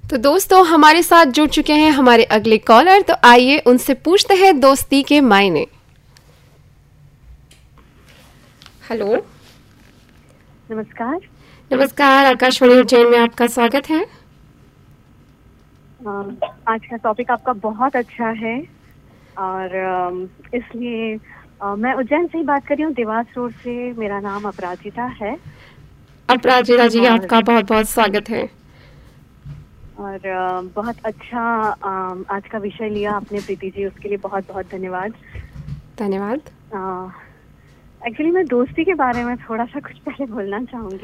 तो दोस्तों हमारे साथ जुड़ चुके हैं हमारे अगले कॉलर, तो आइए उनसे पूछते हैं दोस्ती के मायने। हेलो, नमस्कार। नमस्कार। आकाशवाणी उज्जैन में आपका स्वागत है। आज का टॉपिक आपका बहुत अच्छा है और इसलिए मैं उज्जैन से ही बात कर रही हूँ, देवास रोड से। मेरा नाम अपराजिता है। अपराजिता जी, आपका बहुत बहुत स्वागत है। और बहुत अच्छा आज का विषय लिया आपने प्रीति जी, उसके लिए बहुत बहुत धन्यवाद। धन्यवाद। एक्चुअली मैं दोस्ती के बारे में थोड़ा सा कुछ पहले बोलना चाहूँगी।